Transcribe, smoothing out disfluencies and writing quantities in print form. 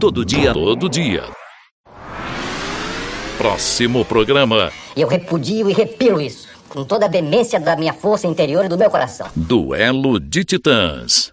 todo dia, todo dia. Próximo programa. Eu repudio e repilo isso, com toda a demência da minha força interior e do meu coração. Duelo de Titãs.